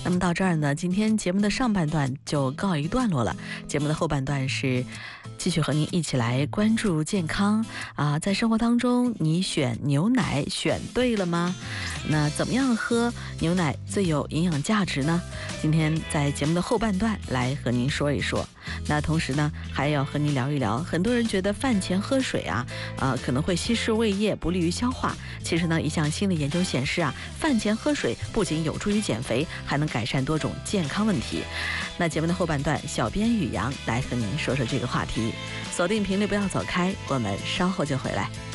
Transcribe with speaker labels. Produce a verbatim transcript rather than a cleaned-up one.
Speaker 1: 那么到这儿呢，今天节目的上半段就告一段落了。节目的后半段是继续和您一起来关注健康啊，在生活当中，你选牛奶选对了吗？那怎么样喝牛奶最有营养价值呢？今天在节目的后半段来和您说一说。那同时呢，还要和您聊一聊，很多人觉得饭前喝水啊，呃，可能会稀释胃液，不利于消化。其实呢，一项新的研究显示啊，饭前喝水不仅有助于减肥，还能改善多种健康问题。那节目的后半段，小编宇阳来和您说说这个话题。锁定频率，不要走开，我们稍后就回来。